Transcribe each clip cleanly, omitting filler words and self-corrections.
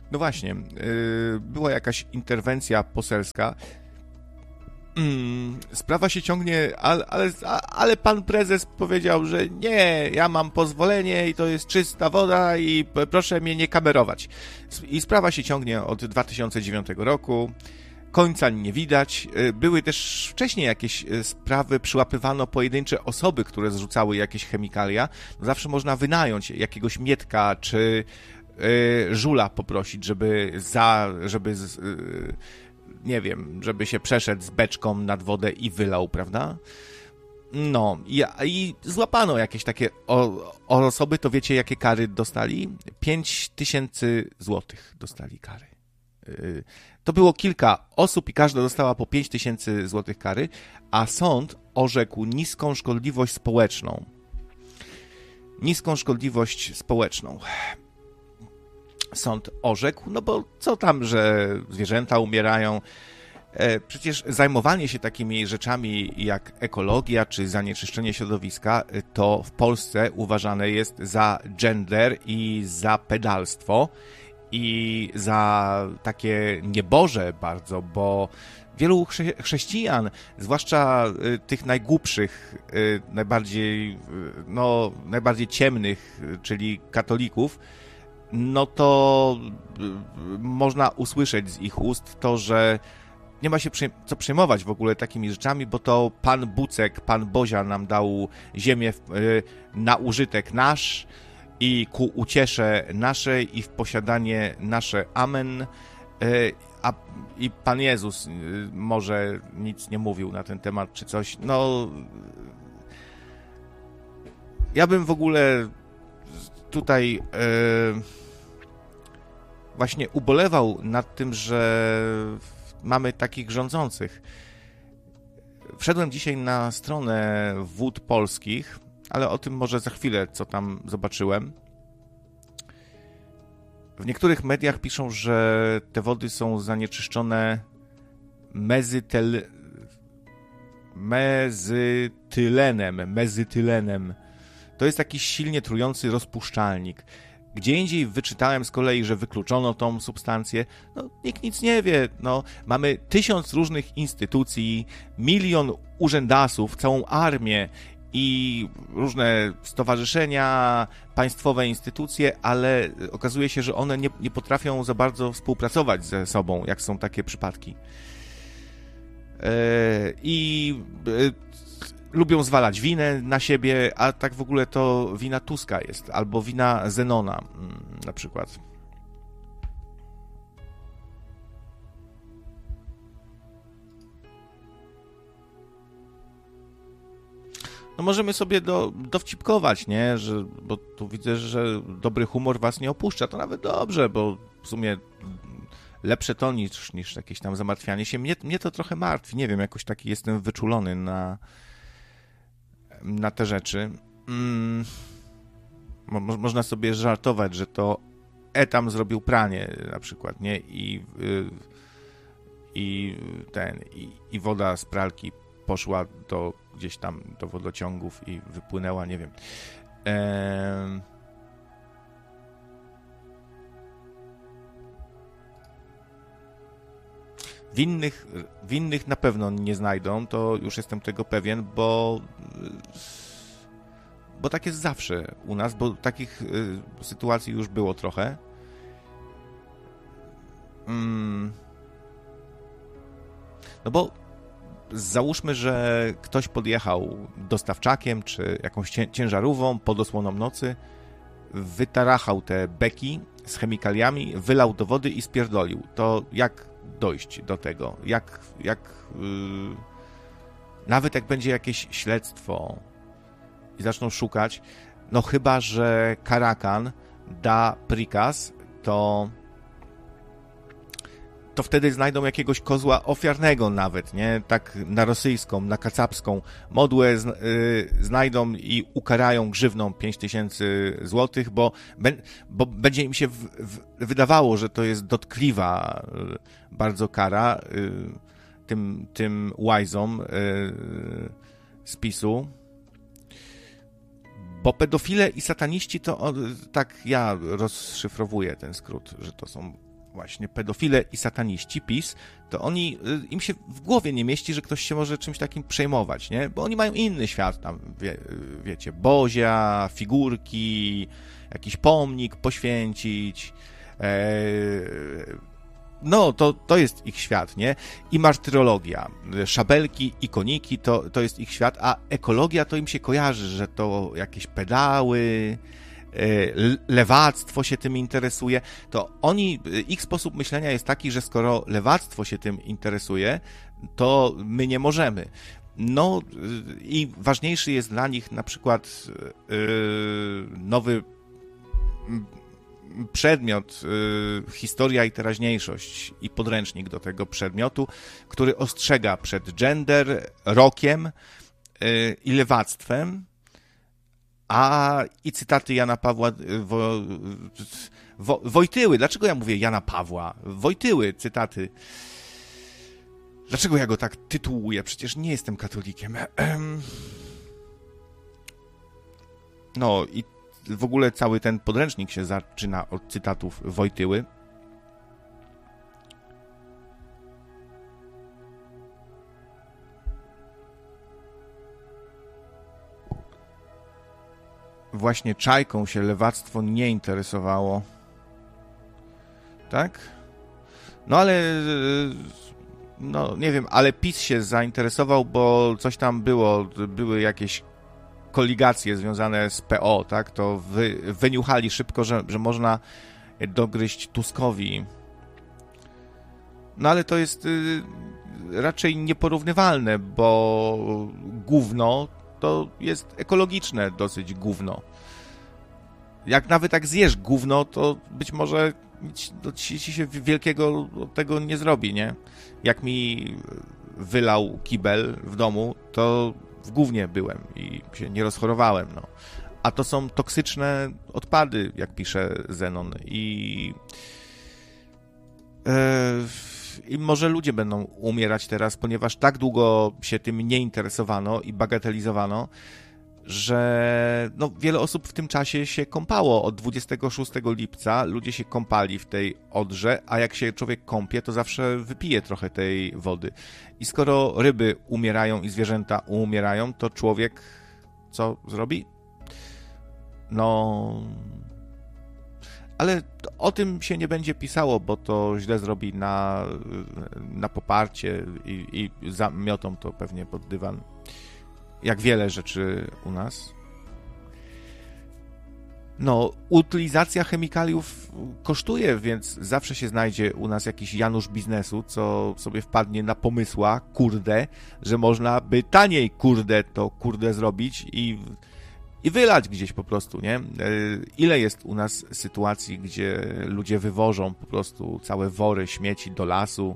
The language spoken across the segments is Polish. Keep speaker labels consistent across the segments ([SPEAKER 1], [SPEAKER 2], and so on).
[SPEAKER 1] No właśnie, była jakaś interwencja poselska. Sprawa się ciągnie, ale pan prezes powiedział, że nie, ja mam pozwolenie i to jest czysta woda i proszę mnie nie kamerować. I sprawa się ciągnie od 2009 roku. Końca nie widać. Były też wcześniej jakieś sprawy, przyłapywano pojedyncze osoby, które zrzucały jakieś chemikalia. Zawsze można wynająć jakiegoś Mietka czy żula poprosić, nie wiem, żeby się przeszedł z beczką nad wodę i wylał, prawda? No, i złapano jakieś takie osoby, to wiecie, jakie kary dostali? 5000 złotych dostali kary. To było kilka osób i każda dostała po 5000 złotych kary, a sąd orzekł niską szkodliwość społeczną. Niską szkodliwość społeczną. Sąd orzekł, no bo co tam, że zwierzęta umierają. Przecież zajmowanie się takimi rzeczami jak ekologia czy zanieczyszczenie środowiska to w Polsce uważane jest za gender i za pedalstwo i za takie nieboże bardzo, bo wielu chrześcijan, zwłaszcza tych najgłupszych, najbardziej ciemnych, czyli katolików, no to można usłyszeć z ich ust to, że nie ma się co przejmować w ogóle takimi rzeczami, bo to Pan Bucek, Pan Bozia nam dał ziemię na użytek nasz i ku uciesze naszej i w posiadanie nasze. Amen. I Pan Jezus może nic nie mówił na ten temat, czy coś. No, ja bym w ogóle tutaj właśnie ubolewał nad tym, że mamy takich rządzących. Wszedłem dzisiaj na stronę Wód Polskich, ale o tym może za chwilę, co tam zobaczyłem. W niektórych mediach piszą, że te wody są zanieczyszczone mezytylenem. To jest taki silnie trujący rozpuszczalnik. Gdzie indziej wyczytałem z kolei, że wykluczono tą substancję. No, nikt nic nie wie. No, mamy 1000 różnych instytucji, 1 000 000 urzędasów, całą armię i różne stowarzyszenia, państwowe instytucje, ale okazuje się, że one nie potrafią za bardzo współpracować ze sobą, jak są takie przypadki. Lubią zwalać winę na siebie, a tak w ogóle to wina Tuska jest, albo wina Zenona na przykład. No możemy sobie dowcipkować, nie? Bo tu widzę, że dobry humor was nie opuszcza. To nawet dobrze, bo w sumie lepsze to niż jakieś tam zamartwianie się. Mnie to trochę martwi. Nie wiem, jakoś taki jestem wyczulony na te rzeczy. Można sobie żartować, że to tam zrobił pranie na przykład, nie? I woda z pralki poszła gdzieś tam do wodociągów i wypłynęła, nie wiem. Winnych na pewno nie znajdą, to już jestem tego pewien, bo tak jest zawsze u nas, bo takich sytuacji już było trochę. No bo załóżmy, że ktoś podjechał dostawczakiem czy jakąś ciężarówką pod osłoną nocy, wytarachał te beki z chemikaliami, wylał do wody i spierdolił. To jak dojść do tego? Nawet jak będzie jakieś śledztwo i zaczną szukać, no chyba że Karakan da prikaz, to wtedy znajdą jakiegoś kozła ofiarnego nawet, nie? Tak na rosyjską, na kacapską modłę znajdą i ukarają grzywną 5000 złotych, bo będzie im się wydawało, że to jest dotkliwa bardzo kara tym łajzom z PiS-u. Bo pedofile i sataniści to tak ja rozszyfrowuję ten skrót, że to są właśnie pedofile i sataniści PiS, to oni, im się w głowie nie mieści, że ktoś się może czymś takim przejmować, nie? Bo oni mają inny świat, tam, wiecie, bozia, figurki, jakiś pomnik poświęcić, no, to jest ich świat, nie? I martyrologia, szabelki, ikoniki, to jest ich świat, a ekologia to im się kojarzy, że to jakieś pedały, lewactwo się tym interesuje, to oni, ich sposób myślenia jest taki, że skoro lewactwo się tym interesuje, to my nie możemy. No i ważniejszy jest dla nich na przykład nowy przedmiot, historia i teraźniejszość i podręcznik do tego przedmiotu, który ostrzega przed gender, rokiem i lewactwem, i cytaty Jana Pawła Wojtyły. Dlaczego ja mówię Jana Pawła? Wojtyły, cytaty. Dlaczego ja go tak tytułuję? Przecież nie jestem katolikiem. No i w ogóle cały ten podręcznik się zaczyna od cytatów Wojtyły. Właśnie Czajką się lewactwo nie interesowało. Tak? No ale... No nie wiem, ale PiS się zainteresował, bo coś tam były jakieś koligacje związane z PO, tak? To wyniuchali szybko, że można dogryźć Tuskowi. No ale to jest raczej nieporównywalne, bo gówno to jest ekologiczne dosyć gówno. Jak nawet jak zjesz gówno, to być może ci się wielkiego od tego nie zrobi, nie? Jak mi wylał kibel w domu, to w gównie byłem i się nie rozchorowałem, no. A to są toksyczne odpady, jak pisze Zenon. I może ludzie będą umierać teraz, ponieważ tak długo się tym nie interesowano i bagatelizowano, że no, wiele osób w tym czasie się kąpało. Od 26 lipca ludzie się kąpali w tej Odrze, a jak się człowiek kąpie, to zawsze wypije trochę tej wody. I skoro ryby umierają i zwierzęta umierają, to człowiek co zrobi? No... Ale o tym się nie będzie pisało, bo to źle zrobi na poparcie i zamiotą to pewnie pod dywan. Jak wiele rzeczy u nas. No, utylizacja chemikaliów kosztuje, więc zawsze się znajdzie u nas jakiś Janusz biznesu, co sobie wpadnie na pomysła, że można by taniej, to zrobić i wylać gdzieś po prostu, nie? Ile jest u nas sytuacji, gdzie ludzie wywożą po prostu całe wory śmieci do lasu.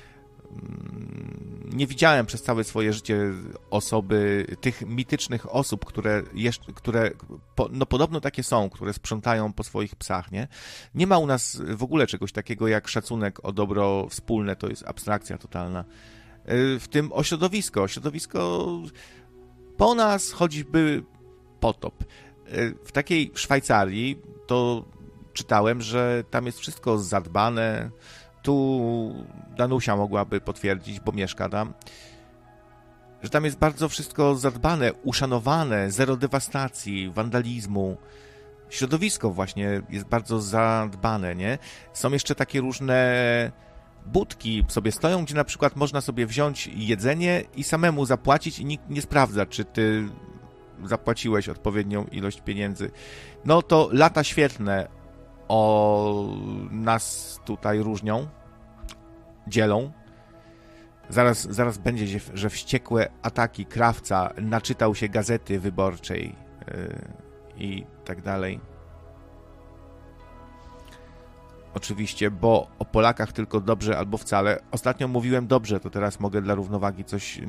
[SPEAKER 1] Nie widziałem przez całe swoje życie tych mitycznych osób, które no podobno takie są, które sprzątają po swoich psach, nie? Nie ma u nas w ogóle czegoś takiego jak szacunek o dobro wspólne, to jest abstrakcja totalna. W tym o środowisko. Środowisko po nas choćby potop. W takiej Szwajcarii to czytałem, że tam jest wszystko zadbane. Tu Danusia mogłaby potwierdzić, bo mieszka tam, że tam jest bardzo wszystko zadbane, uszanowane, zero dewastacji, wandalizmu. Środowisko właśnie jest bardzo zadbane, nie? Są jeszcze takie różne budki sobie stoją, gdzie na przykład można sobie wziąć jedzenie i samemu zapłacić i nikt nie sprawdza, czy ty zapłaciłeś odpowiednią ilość pieniędzy. No to lata świetne nas tutaj różnią, dzielą. Zaraz będzie, że wściekłe ataki Krawca, naczytał się Gazety Wyborczej i tak dalej. Oczywiście, bo o Polakach tylko dobrze albo wcale. Ostatnio mówiłem dobrze, to teraz mogę dla równowagi coś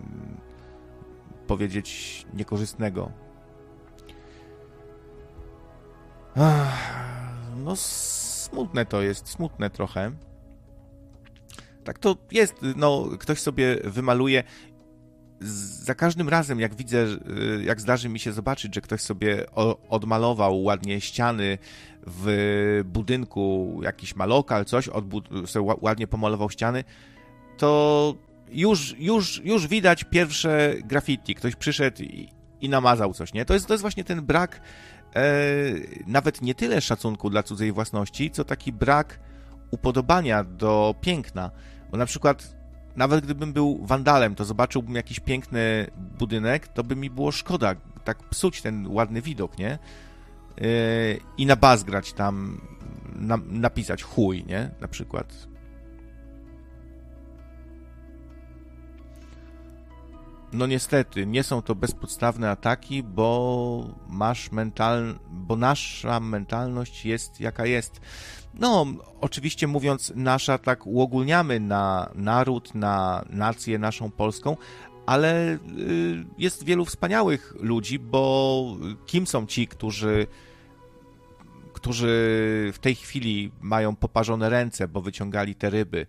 [SPEAKER 1] powiedzieć niekorzystnego. No smutne to jest, smutne trochę. Tak to jest, no ktoś sobie wymaluje za każdym razem, jak widzę, jak zdarzy mi się zobaczyć, że ktoś sobie odmalował ładnie ściany w budynku, jakiś malokal, coś, sobie ładnie pomalował ściany, to już widać pierwsze graffiti. Ktoś przyszedł i namazał coś, nie? To jest właśnie ten brak nawet nie tyle szacunku dla cudzej własności, co taki brak upodobania do piękna. Bo na przykład nawet gdybym był wandalem, to zobaczyłbym jakiś piękny budynek, to by mi było szkoda tak psuć ten ładny widok, nie? I nabazgrać tam, napisać chuj, nie? Na przykład. No niestety, nie są to bezpodstawne ataki, bo nasza mentalność jest jaka jest. No, oczywiście mówiąc nasza, tak uogólniamy na naród, na nację naszą polską, ale jest wielu wspaniałych ludzi, bo kim są ci, którzy w tej chwili mają poparzone ręce, bo wyciągali te ryby?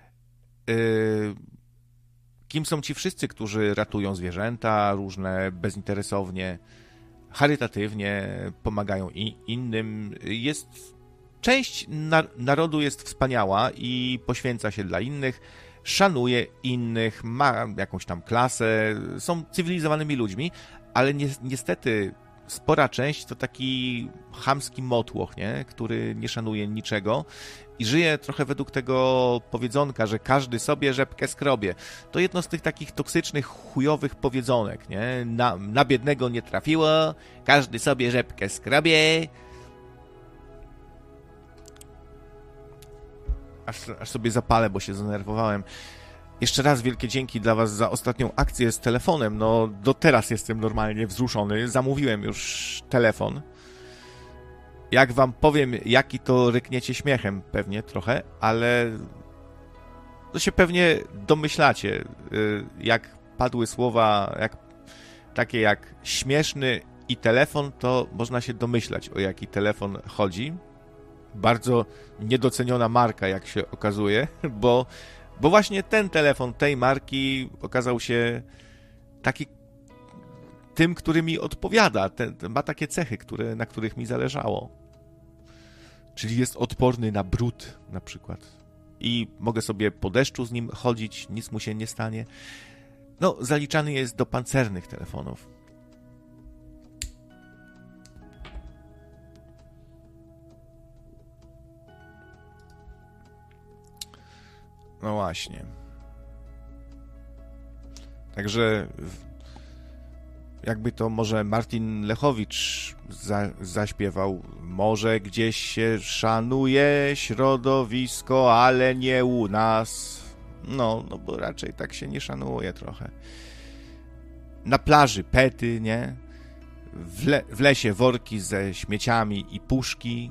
[SPEAKER 1] Kim są ci wszyscy, którzy ratują zwierzęta różne bezinteresownie, charytatywnie, pomagają innym? Część narodu jest wspaniała i poświęca się dla innych, szanuje innych, ma jakąś tam klasę, są cywilizowanymi ludźmi, ale niestety spora część to taki chamski motłoch, nie? Który nie szanuje niczego i żyje trochę według tego powiedzonka, że każdy sobie rzepkę skrobie. To jedno z tych takich toksycznych, chujowych powiedzonek, nie? Na biednego nie trafiło, każdy sobie rzepkę skrobie. Aż sobie zapalę, bo się zdenerwowałem. Jeszcze raz wielkie dzięki dla was za ostatnią akcję z telefonem. No, do teraz jestem normalnie wzruszony. Zamówiłem już telefon. Jak wam powiem, jaki to rykniecie śmiechem pewnie trochę, ale to się pewnie domyślacie, jak padły słowa takie jak śmieszny i telefon, to można się domyślać, o jaki telefon chodzi. Bardzo niedoceniona marka, jak się okazuje, bo właśnie ten telefon tej marki okazał się taki tym, który mi odpowiada. Ma takie cechy, na których mi zależało. Czyli jest odporny na brud na przykład. I mogę sobie po deszczu z nim chodzić, nic mu się nie stanie. No, zaliczany jest do pancernych telefonów. No właśnie. Także jakby to może Martin Lechowicz zaśpiewał. Może gdzieś się szanuje środowisko, ale nie u nas. No bo raczej tak się nie szanuje trochę. Na plaży pety, nie? W lesie worki ze śmieciami i puszki.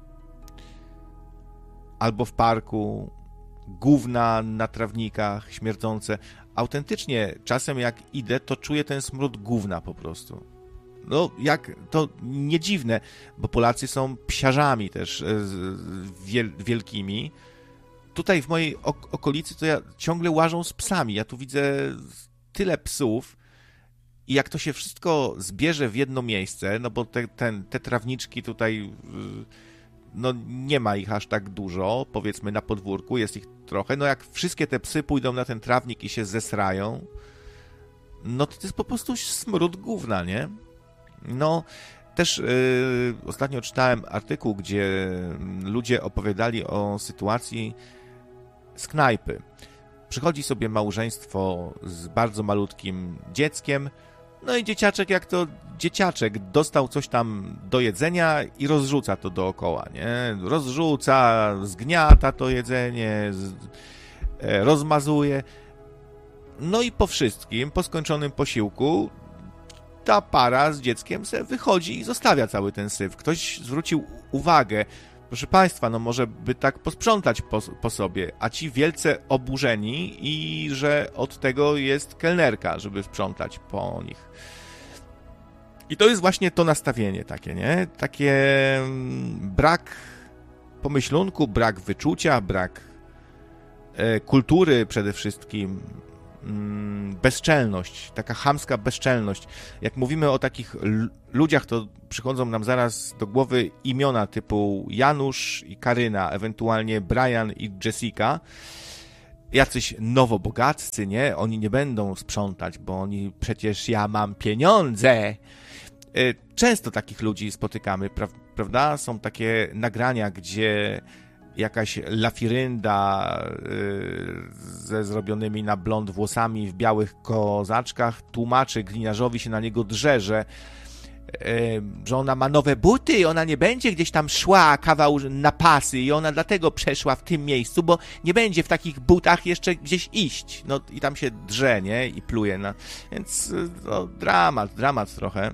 [SPEAKER 1] Albo w parku gówna na trawnikach śmierdzące. Autentycznie, czasem jak idę, to czuję ten smród gówna po prostu. No, to nie dziwne, bo Polacy są psiarzami też wielkimi. Tutaj w mojej okolicy to ciągle łażą z psami. Ja tu widzę tyle psów i jak to się wszystko zbierze w jedno miejsce, no bo te trawniczki tutaj... No nie ma ich aż tak dużo, powiedzmy na podwórku, jest ich trochę, no jak wszystkie te psy pójdą na ten trawnik i się zesrają, no to jest po prostu smród gówna, nie? No, też ostatnio czytałem artykuł, gdzie ludzie opowiadali o sytuacji z knajpy. Przychodzi sobie małżeństwo z bardzo malutkim dzieckiem, no i dzieciaczek jak to dzieciaczek dostał coś tam do jedzenia i rozrzuca to dookoła, nie? Rozrzuca, zgniata to jedzenie, rozmazuje. No i po wszystkim, po skończonym posiłku, ta para z dzieckiem se wychodzi i zostawia cały ten syf. Ktoś zwrócił uwagę, proszę państwa, no może by tak posprzątać po sobie, a ci wielce oburzeni i że od tego jest kelnerka, żeby sprzątać po nich. I to jest właśnie to nastawienie takie, nie? Takie brak pomyślunku, brak wyczucia, brak kultury przede wszystkim. bezczelność, taka chamska bezczelność. Jak mówimy o takich ludziach, to przychodzą nam zaraz do głowy imiona typu Janusz i Karyna, ewentualnie Brian i Jessica. Jacyś nowobogaccy, nie? Oni nie będą sprzątać, bo oni przecież ja mam pieniądze. Często takich ludzi spotykamy, prawda? Są takie nagrania, gdzie jakaś lafirynda ze zrobionymi na blond włosami w białych kozaczkach tłumaczy gliniarzowi, się na niego drze, że ona ma nowe buty i ona nie będzie gdzieś tam szła kawał na pasy i ona dlatego przeszła w tym miejscu, bo nie będzie w takich butach jeszcze gdzieś iść. No i tam się drze, nie? I pluje. Więc no, dramat trochę.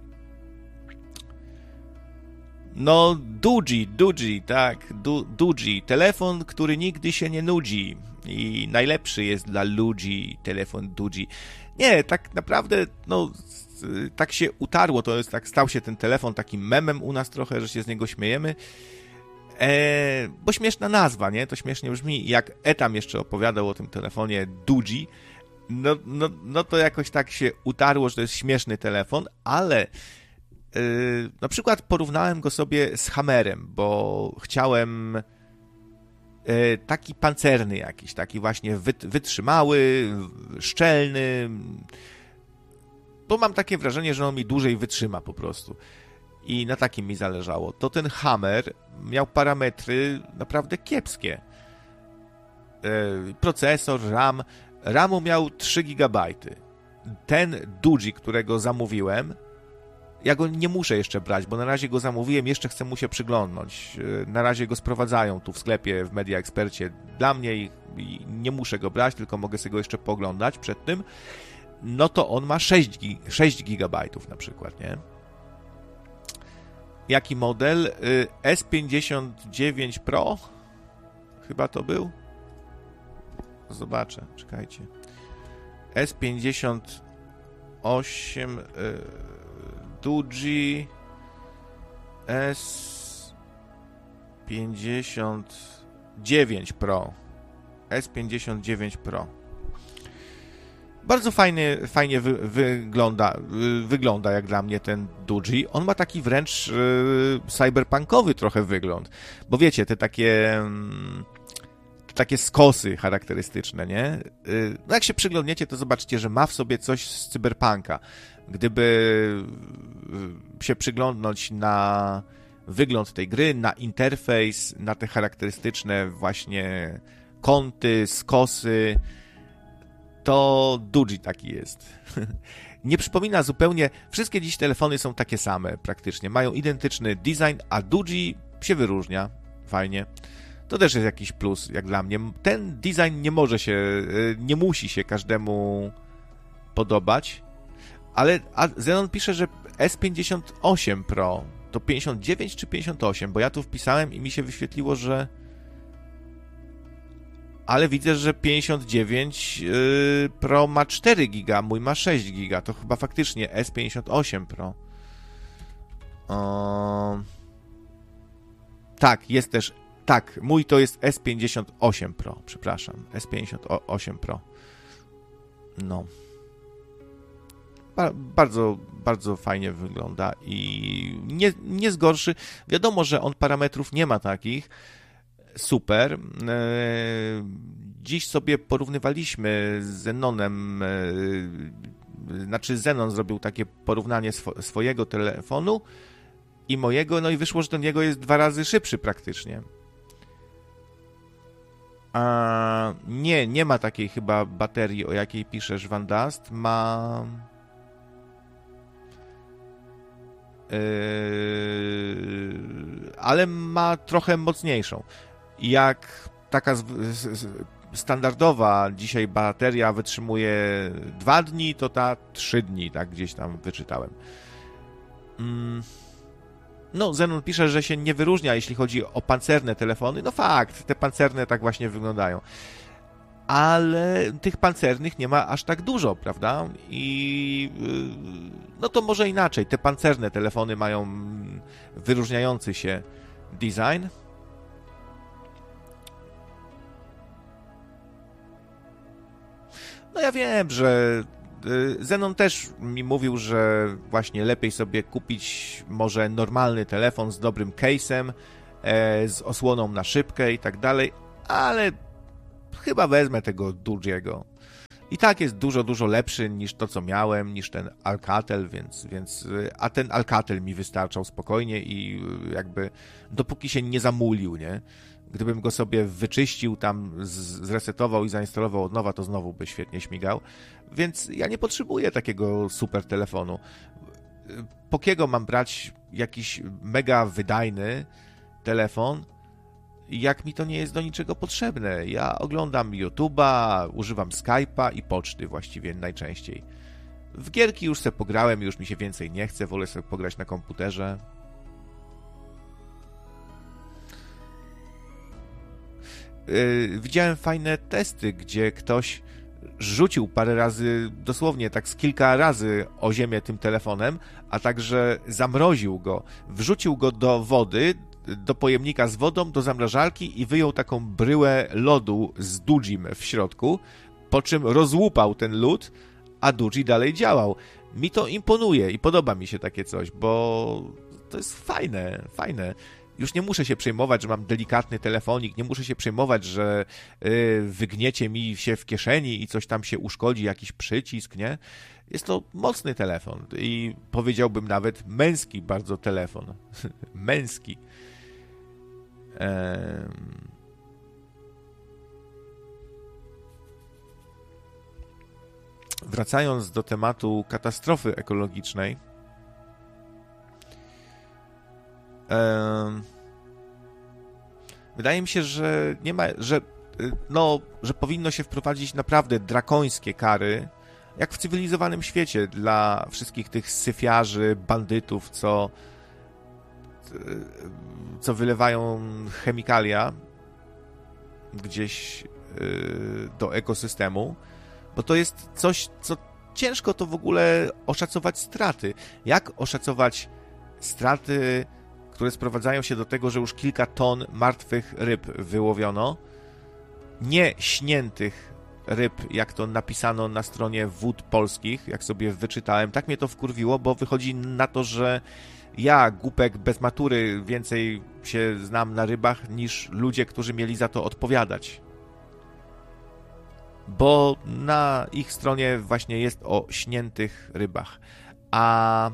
[SPEAKER 1] No, Doogie, tak, Doogie, telefon, który nigdy się nie nudzi i najlepszy jest dla ludzi telefon Doogie. Nie, tak naprawdę, no, tak się utarło, to jest, tak stał się ten telefon takim memem u nas trochę, że się z niego śmiejemy, bo śmieszna nazwa, nie, to śmiesznie brzmi, jak Etam jeszcze opowiadał o tym telefonie Doogie, no to jakoś tak się utarło, że to jest śmieszny telefon, ale na przykład porównałem go sobie z Hammerem, bo chciałem taki pancerny jakiś, taki właśnie wytrzymały, szczelny, bo mam takie wrażenie, że on mi dłużej wytrzyma po prostu. I na takim mi zależało. To ten Hammer miał parametry naprawdę kiepskie. Procesor, RAM. RAMu miał 3 GB. Ten Doogie, którego zamówiłem, ja go nie muszę jeszcze brać, bo na razie go zamówiłem, jeszcze chcę mu się przyglądnąć. Na razie go sprowadzają tu w sklepie w Media Expercie dla mnie i nie muszę go brać, tylko mogę sobie go jeszcze poglądać przed tym. No to on ma 6 GB na przykład, nie? Jaki model? S59 Pro? Chyba to był? Zobaczę, czekajcie. S58 Doogie S59 Pro. S59 Pro. Bardzo fajnie wygląda jak dla mnie ten Doogie. On ma taki wręcz cyberpunkowy trochę wygląd. Bo wiecie, te takie skosy charakterystyczne, nie? No jak się przyglądniecie, to zobaczycie, że ma w sobie coś z cyberpunka. Gdyby się przyglądnąć na wygląd tej gry, na interfejs, na te charakterystyczne właśnie kąty, skosy, to Doogie taki jest. Nie przypomina zupełnie, wszystkie dziś telefony są takie same praktycznie, mają identyczny design, a Doogie się wyróżnia, fajnie. To też jest jakiś plus, jak dla mnie. Ten design nie musi się każdemu podobać, ale Zenon pisze, że S58 Pro to 59 czy 58, bo ja tu wpisałem i mi się wyświetliło, że ale widzę, że 59 Pro ma 4 GB, mój ma 6 GB, to chyba faktycznie S58 Pro. Tak, jest też, tak, mój to jest S58 Pro, przepraszam, S58 Pro. No. Bardzo, bardzo fajnie wygląda i nie zgorszy. Wiadomo, że on parametrów nie ma takich. Super. Dziś sobie porównywaliśmy z Zenonem, znaczy Zenon zrobił takie porównanie swojego telefonu i mojego, no i wyszło, że ten jego jest 2 razy szybszy praktycznie. Nie ma takiej chyba baterii, o jakiej piszesz, Van Dust. Ma... ale ma trochę mocniejszą. Jak taka standardowa dzisiaj bateria wytrzymuje 2 dni, to ta 3 dni, tak gdzieś tam wyczytałem. No, Zenon pisze, że się nie wyróżnia, jeśli chodzi o pancerne telefony. No fakt, te pancerne tak właśnie wyglądają. Ale tych pancernych nie ma aż tak dużo, prawda? I no to może inaczej. Te pancerne telefony mają wyróżniający się design. No ja wiem, że Zenon też mi mówił, że właśnie lepiej sobie kupić może normalny telefon z dobrym case'em, z osłoną na szybkę i tak dalej, ale chyba wezmę tego Doogie'ego. I tak jest dużo, dużo lepszy niż to, co miałem, niż ten Alcatel, a ten Alcatel mi wystarczał spokojnie i jakby dopóki się nie zamulił, nie? Gdybym go sobie wyczyścił, tam zresetował i zainstalował od nowa, to znowu by świetnie śmigał. Więc ja nie potrzebuję takiego super telefonu. Po kiego mam brać jakiś mega wydajny telefon, jak mi to nie jest do niczego potrzebne? Ja oglądam YouTube'a, używam Skype'a i poczty właściwie najczęściej. W gierki już se pograłem, już mi się więcej nie chce, wolę sobie pograć na komputerze. Widziałem fajne testy, gdzie ktoś rzucił parę razy, dosłownie tak z kilka razy o ziemię tym telefonem, a także zamroził go, wrzucił go do wody, do pojemnika z wodą, do zamrażarki i wyjął taką bryłę lodu z Doogiem w środku, po czym rozłupał ten lód, a Doogie dalej działał. Mi to imponuje i podoba mi się takie coś, bo to jest fajne. Już nie muszę się przejmować, że mam delikatny telefonik, nie muszę się przejmować, że wygniecie mi się w kieszeni i coś tam się uszkodzi, jakiś przycisk, nie? Jest to mocny telefon i powiedziałbym nawet męski bardzo telefon. Męski. Wracając do tematu katastrofy ekologicznej, wydaje mi się, że nie ma, że powinno się wprowadzić naprawdę drakońskie kary, jak w cywilizowanym świecie, dla wszystkich tych syfiarzy, bandytów, co wylewają chemikalia gdzieś do ekosystemu, bo to jest coś, co ciężko to w ogóle oszacować straty. Jak oszacować straty, które sprowadzają się do tego, że już kilka ton martwych ryb wyłowiono, nie śniętych ryb, jak to napisano na stronie Wód Polskich, jak sobie wyczytałem. Tak mnie to wkurwiło, bo wychodzi na to, że ja, głupek bez matury, więcej się znam na rybach niż ludzie, którzy mieli za to odpowiadać. Bo na ich stronie właśnie jest o śniętych rybach. A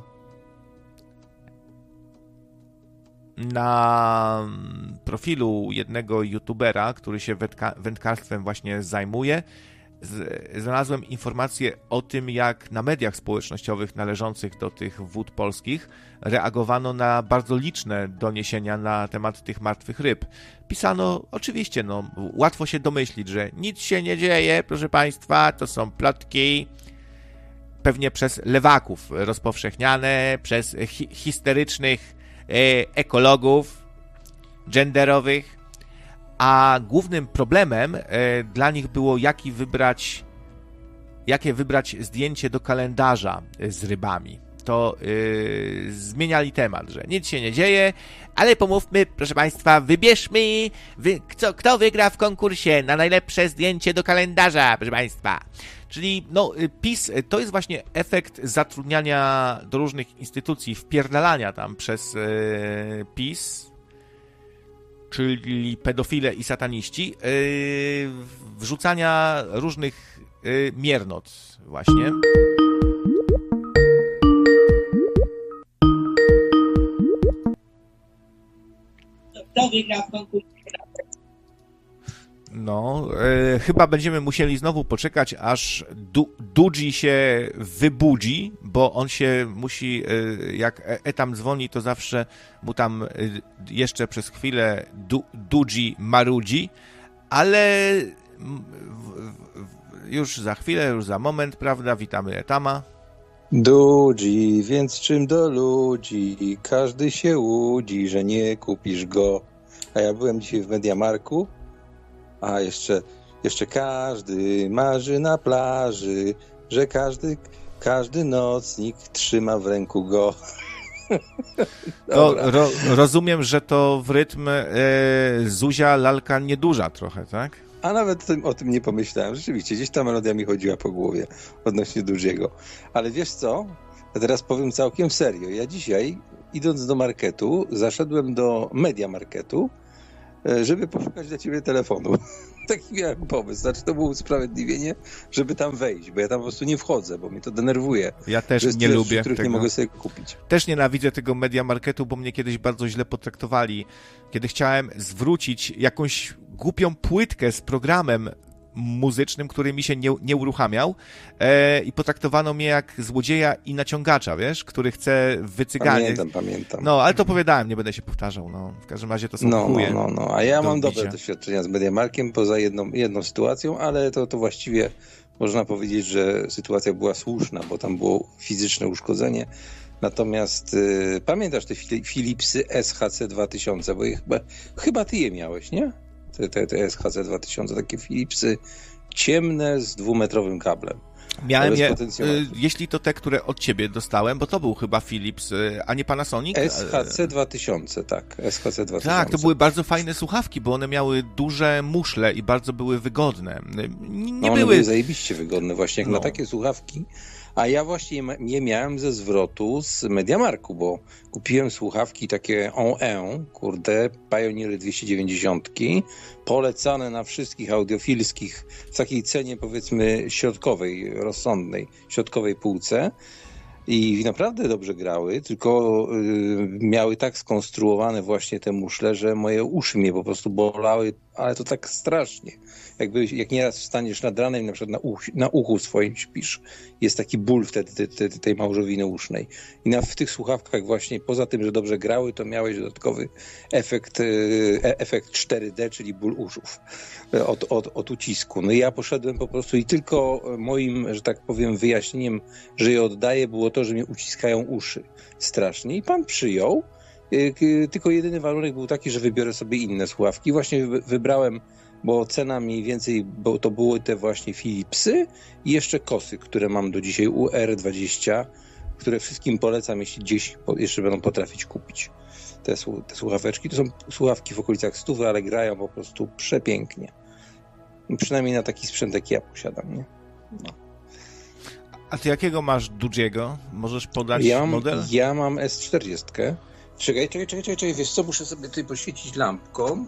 [SPEAKER 1] na profilu jednego youtubera, który się wędkarstwem właśnie zajmuje, znalazłem informację o tym, jak na mediach społecznościowych należących do tych Wód Polskich reagowano na bardzo liczne doniesienia na temat tych martwych ryb. Pisano, oczywiście, łatwo się domyślić, że nic się nie dzieje, proszę Państwa, to są plotki, pewnie przez lewaków rozpowszechniane, przez histerycznych ekologów genderowych, a głównym problemem dla nich było, jakie wybrać zdjęcie do kalendarza z rybami. To zmieniali temat, że nic się nie dzieje, ale pomówmy, proszę Państwa, wybierzmy, kto wygra w konkursie na najlepsze zdjęcie do kalendarza, proszę Państwa. Czyli PiS to jest właśnie efekt zatrudniania do różnych instytucji, wpierdalania tam przez PiS, czyli pedofile i sataniści, wrzucania różnych miernot właśnie.
[SPEAKER 2] Kto wygra w konkursie?
[SPEAKER 1] Chyba będziemy musieli znowu poczekać, aż Doogie się wybudzi, bo on się musi, jak tam dzwoni, to zawsze mu tam jeszcze przez chwilę Doogie marudzi, ale już za chwilę, już za moment, prawda, witamy Etama.
[SPEAKER 3] Doogie, więc czym do ludzi? Każdy się łudzi, że nie kupisz go. A ja byłem dzisiaj w Mediamarku, a jeszcze każdy marzy na plaży, że każdy nocnik trzyma w ręku go.
[SPEAKER 1] Rozumiem, że to w rytm Zuzia lalka nieduża trochę, tak?
[SPEAKER 3] A nawet o tym nie pomyślałem. Rzeczywiście, gdzieś ta melodia mi chodziła po głowie odnośnie Dudziego. Ale wiesz co? Ja teraz powiem całkiem serio. Ja dzisiaj, idąc do marketu, zaszedłem do Media Marketu, żeby poszukać dla ciebie telefonu. Taki miałem pomysł. Znaczy, to było usprawiedliwienie, żeby tam wejść, bo ja tam po prostu nie wchodzę, bo mnie to denerwuje.
[SPEAKER 1] Ja też nie lubię
[SPEAKER 3] których
[SPEAKER 1] tego.
[SPEAKER 3] nie mogę sobie kupić.
[SPEAKER 1] Też nienawidzę tego Media Marketu, bo mnie kiedyś bardzo źle potraktowali. Kiedy chciałem zwrócić jakąś głupią płytkę z programem muzycznym, który mi się nie uruchamiał i potraktowano mnie jak złodzieja i naciągacza, wiesz, który chce wycyganiać.
[SPEAKER 3] Pamiętam.
[SPEAKER 1] No, ale to opowiadałem, nie będę się powtarzał, no. W każdym razie to są chuje.
[SPEAKER 3] A ja mam dobre doświadczenia z Mediamarkiem, poza jedną sytuacją, ale to właściwie można powiedzieć, że sytuacja była słuszna, bo tam było fizyczne uszkodzenie. Natomiast pamiętasz te Philipsy SHC 2000, bo chyba ty je miałeś, nie? Te SHC 2000, takie Philipsy ciemne z 2-metrowym kablem.
[SPEAKER 1] Miałem je, jeśli to te, które od ciebie dostałem, bo to był chyba Philips, a nie Panasonic.
[SPEAKER 3] SHC 2000, tak. SHC 2000.
[SPEAKER 1] Tak, to były bardzo fajne słuchawki, bo one miały duże muszle i bardzo były wygodne.
[SPEAKER 3] One były zajebiście wygodne właśnie, jak na takie słuchawki. A ja właśnie je miałem ze zwrotu z Mediamarku, bo kupiłem słuchawki takie kurde, Pioneery 290, polecane na wszystkich audiofilskich, w takiej cenie powiedzmy środkowej, rozsądnej, środkowej półce. I naprawdę dobrze grały, tylko miały tak skonstruowane właśnie te muszle, że moje uszy mnie po prostu bolały, ale to tak strasznie. Jak nieraz wstaniesz nad ranem i na przykład na uchu swoim śpisz, jest taki ból wtedy tej małżowiny usznej. I w tych słuchawkach właśnie, poza tym, że dobrze grały, to miałeś dodatkowy efekt 4D, czyli ból uszów od ucisku. No i ja poszedłem po prostu i tylko moim, że tak powiem, wyjaśnieniem, że je oddaję, było to, że mnie uciskają uszy strasznie. I pan przyjął, tylko jedyny warunek był taki, że wybiorę sobie inne słuchawki. Właśnie wybrałem, bo cena mniej więcej, bo to były te właśnie Philipsy i jeszcze Kosy, które mam do dzisiaj UR20, które wszystkim polecam, jeśli gdzieś jeszcze będą potrafić kupić. Te słuchaweczki to są słuchawki w okolicach 100, ale grają po prostu przepięknie. Przynajmniej na taki sprzęt, jak ja posiadam, nie? No.
[SPEAKER 1] A ty jakiego masz Dudziego? Możesz podać model?
[SPEAKER 3] Ja mam S40. Czekaj, wiesz co, muszę sobie tutaj poświecić lampką.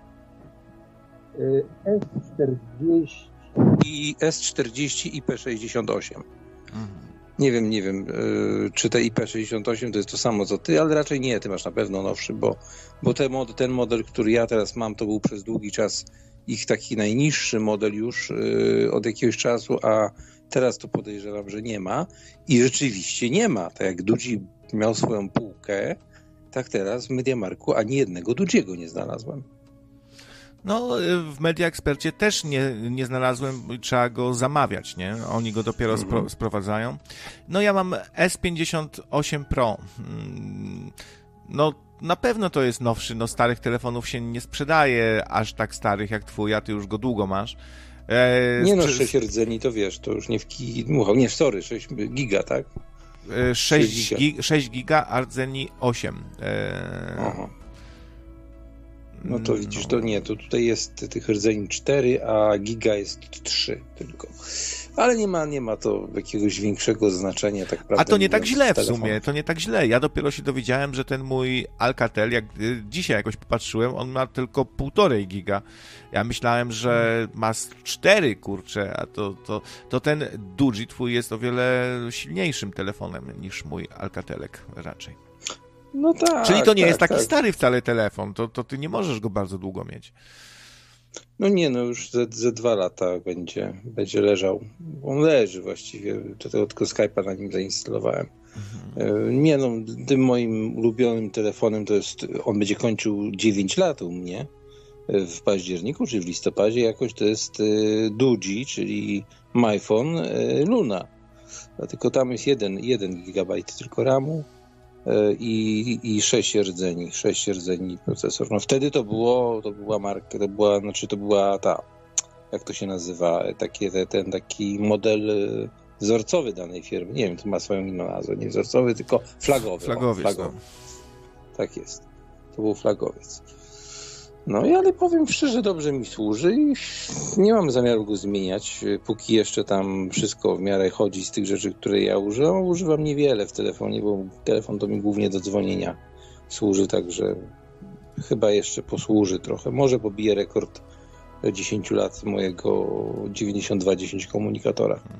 [SPEAKER 3] S40 i S40 IP68. Nie wiem, czy te IP68 to jest to samo co ty, ale raczej nie, ty masz na pewno nowszy, bo ten model, który ja teraz mam, to był przez długi czas ich taki najniższy model już od jakiegoś czasu, a teraz to podejrzewam, że nie ma. I rzeczywiście nie ma. Tak jak Dudzi miał swoją półkę, tak teraz w Mediamarku ani jednego Dudziego nie znalazłem.
[SPEAKER 1] No, w Media Expercie też nie znalazłem, trzeba go zamawiać, nie? Oni go dopiero sprowadzają. No, ja mam S58 Pro. No, na pewno to jest nowszy, no starych telefonów się nie sprzedaje aż tak starych jak twój, a ty już go długo masz.
[SPEAKER 3] 6 rdzeni to wiesz, to już nie w dmuchał. Nie, 6 giga, tak?
[SPEAKER 1] 6 giga, a rdzeni 8.
[SPEAKER 3] Aha. No to widzisz, to nie, to tutaj jest tych rdzeni 4, a giga jest 3 tylko. Ale nie ma to jakiegoś większego znaczenia, tak prawdę.
[SPEAKER 1] A to nie tak źle w sumie, to nie tak źle. Ja dopiero się dowiedziałem, że ten mój Alcatel, jak dzisiaj jakoś popatrzyłem, on ma tylko 1,5 giga. Ja myślałem, że ma 4, kurczę, a to ten Dudzi twój jest o wiele silniejszym telefonem niż mój Alcatelek raczej.
[SPEAKER 3] No tak.
[SPEAKER 1] Czyli to nie jest taki stary wcale telefon, to ty nie możesz go bardzo długo mieć.
[SPEAKER 3] No nie, no już ze 2 lata będzie leżał. On leży właściwie, tylko Skype'a na nim zainstalowałem. Nie no, tym moim ulubionym telefonem to jest, on będzie kończył 9 lat u mnie w październiku, czy w listopadzie jakoś, to jest Dudzi, czyli MyPhone Luna. Tylko tam jest 1 gigabajt tylko RAMu. I 6 rdzeni procesor. No wtedy to była marka, to była ta, jak to się nazywa, ten taki model wzorcowy danej firmy. Nie wiem, to ma swoją inną nazwę, nie wzorcowy, tylko flagowy.
[SPEAKER 1] Flagowiec.
[SPEAKER 3] Tak jest. To był flagowiec. No ale powiem szczerze, dobrze mi służy i nie mam zamiaru go zmieniać, póki jeszcze tam wszystko w miarę chodzi z tych rzeczy, które ja używam. Używam niewiele w telefonie, bo telefon to mi głównie do dzwonienia służy, także chyba jeszcze posłuży trochę. Może pobije rekord 10 lat mojego 9210 komunikatora.